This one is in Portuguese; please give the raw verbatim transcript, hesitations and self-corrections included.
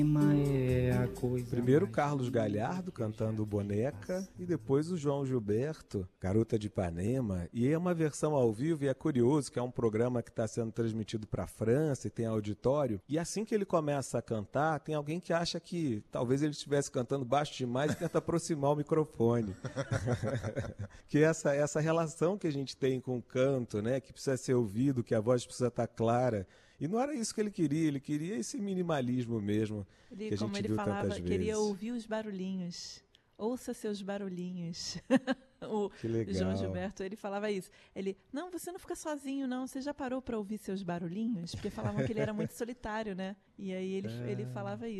É a coisa Primeiro mais Carlos Galhardo cantando Boneca e depois o João Gilberto, Garota de Ipanema. E é uma versão ao vivo e é curioso que é um programa que está sendo transmitido para a França e tem auditório. E assim que ele começa a cantar, tem alguém que acha que talvez ele estivesse cantando baixo demais e tenta aproximar o microfone. Que essa, essa relação que a gente tem com o canto, né, que precisa ser ouvido, que a voz precisa estar clara. E não era isso que ele queria, ele queria esse minimalismo mesmo, Ele, que a como gente ele viu falava, tantas queria vezes. ouvir os barulhinhos. Ouça seus barulhinhos. O Que legal. João Gilberto, ele falava isso. Ele, não, você não fica sozinho, não. Você já parou para ouvir seus barulhinhos? Porque falavam que ele era muito solitário, né? E aí ele, É. ele falava isso.